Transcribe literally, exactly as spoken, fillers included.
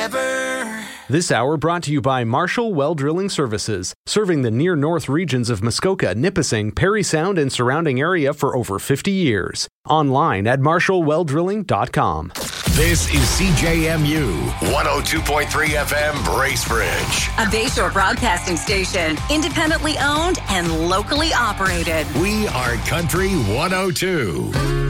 forever. This hour brought to you by Marshall Well Drilling Services, serving the near north regions of Muskoka, Nipissing, Parry Sound, and surrounding area for over fifty years. Online at marshall well drilling dot com. This is C J M U one oh two point three F M Bracebridge, a Bayshore broadcasting station, independently owned and locally operated. We are Country one oh two.